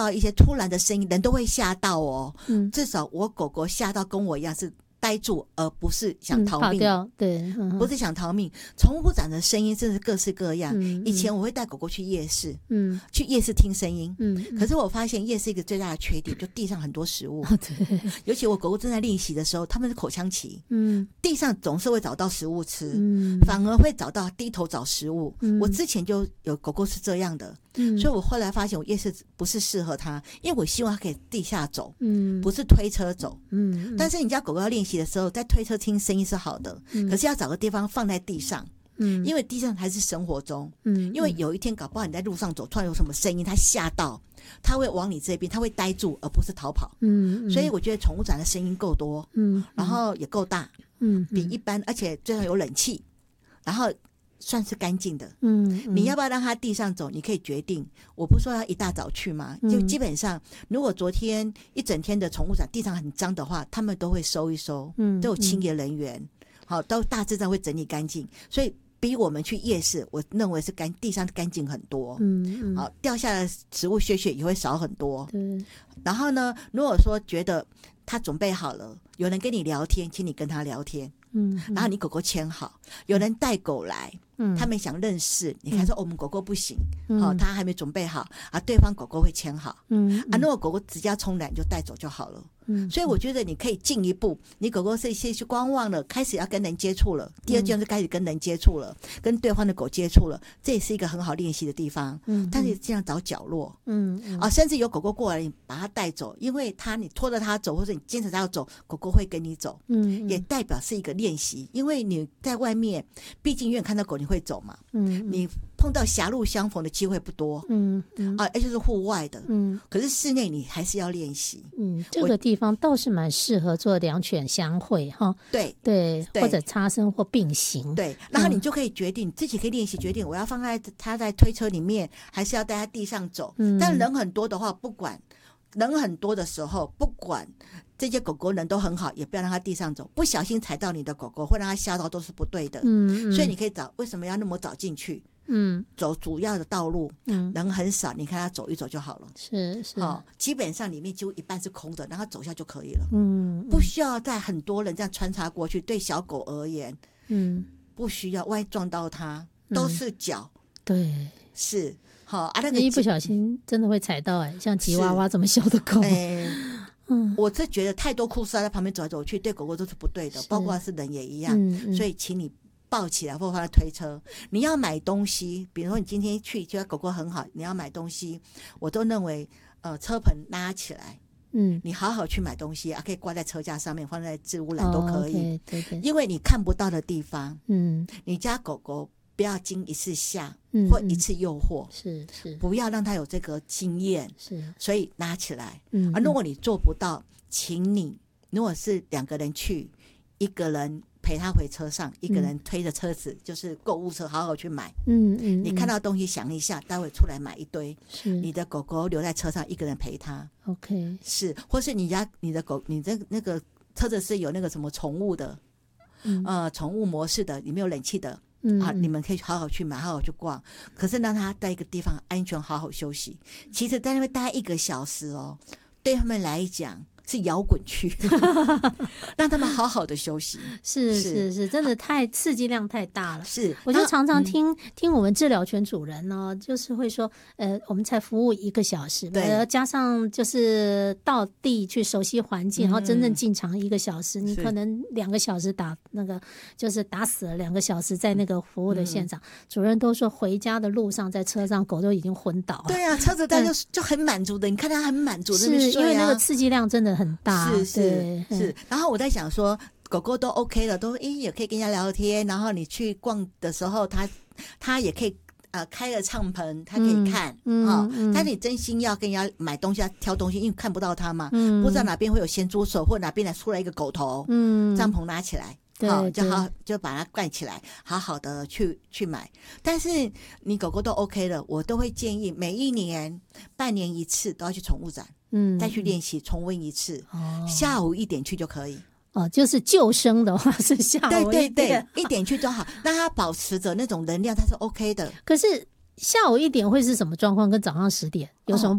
一些突然的声音，人都会吓到哦。至少我狗狗吓到跟我一样是呆住，而不是想逃命。 跑掉，对， 不是想逃命。宠物展的声音真是各式各样。以前我会带狗狗去夜市，去夜市听声音。可是我发现夜市一个最大的缺点，就地上很多食物。 对， 尤其我狗狗正在练习的时候，它们是口腔期，地上总是会找到食物吃，反而会找到低头找食物。我之前就有狗狗是这样的。所以我后来发现我夜市不是适合它，因为我希望它可以地下走，不是推车走。但是你家狗狗要练习的时候，在推车听声音是好的，可是要找个地方放在地上。因为地上还是生活中。因为有一天搞不好你在路上走，突然有什么声音，它吓到，它会往你这边，它会呆住，而不是逃跑。所以我觉得宠物展的声音够多，然后也够大，比一般，而且最好有冷气，然后算是干净的。你要不要让它地上走，你可以决定。我不是说要一大早去吗？就基本上如果昨天一整天的宠物展地上很脏的话，他们都会收一收，都有清洁人员，好，都大致上会整理干净。所以比我们去夜市，我认为是地上干净很多。好，掉下来的食物屑屑也会少很多。然后呢，如果说觉得他准备好了，有人跟你聊天，请你跟他聊天。然后你狗狗牵好，有人带狗来，他们想认识，你看说我们狗狗不行，他还没准备好啊，对方狗狗会牵好。如果狗狗直接冲来，你就带走就好了。所以我觉得你可以进一步，你狗狗是先去观望了，开始要跟人接触了，第二阶段就开始跟人接触了，跟对方的狗接触了，这也是一个很好练习的地方。但是这样找角落，甚至有狗狗过来，你把它带走，因为你拖着它走，或者你坚持它要走，狗狗会跟你走，也代表是一个练习。因为你在外面，毕竟远看到狗你会走嘛，你碰到狭路相逢的机会不多，而且是户外的，可是室内你还是要练习。 这个地方倒是蛮适合做两犬相会哈， 对， 或者擦身或并行， 对，然后你就可以决定，自己可以练习决定，我要放在它在推车里面，还是要带它地上走。但人很多的话，不管人很多的时候，不管这些狗狗人都很好，也不要让它地上走，不小心踩到你的狗狗，会让它吓到，都是不对的。所以你可以找，为什么要那么早进去？走主要的道路，人很少，你看它走一走就好了。 是， 基本上里面几乎一半是空的，然后走下就可以了。不需要在很多人这样穿插过去。对小狗而言，不需要，万一撞到它，都是脚。对，是。那个一不小心真的会踩到，像吉娃娃这么小的狗。 我是觉得太多酷斯在旁边走来走去，对狗狗都是不对的，包括是人也一样。所以请你抱起来或放在推车。你要买东西，比如说你今天去觉得狗狗很好，你要买东西，我都认为车盆拉起来，你好好去买东西可以挂在车架上面，放在置物篮都可以。 对， 因为你看不到的地方，你家狗狗不要经一次吓或一次诱惑， 是不要让它有这个经验，所以拉起来。如果你做不到，请你如果是2个人去，一个人陪他回车上，一个人推着车子，就是购物车，好好去买。你看到东西想一下，待会出来买一堆。你的狗狗留在车上，一个人陪他。OK， 是，或是你的狗，你的那个车子是有那个什么宠物的，宠物模式的，里面有冷气的。你们可以好好去买，好好去逛，可是让他在一个地方安全好好休息。其实在那边待1个小时对他们来讲是摇滚区让他们好好的休息。 是，真的太刺激量太大了。是，我就常常听我们治疗犬主人呢，就是会说我们才服务1个小时，加上就是到地去熟悉环境，然后真正进场1个小时，你可能2个小时打那个就是打死了2个小时在那个服务的现场。主任都说回家的路上在车上狗都已经昏倒了。对啊，车子在就很满足的，你看他很满足的那边睡啊，是因为那个刺激量真的很大。是。然后我在想说狗狗都 OK 了，都也可以跟人家聊天，然后你去逛的时候他也可以开了帐篷，他可以看但你真心要跟人家买东西，要挑东西，因为看不到他嘛，不知道哪边会有咸猪手，或哪边来出来一个狗头，帐篷拿起来，就把它盖起来，好好的去买。但是你狗狗都 OK 了，我都会建议每1年半年1次都要去宠物展，再去练习重温1次，下午1点去就可以。就是救生的话是下午1点，对，1点去就好，让它保持着那种能量，它是 OK 的。可是下午1点会是什么状况？跟早上10点有什么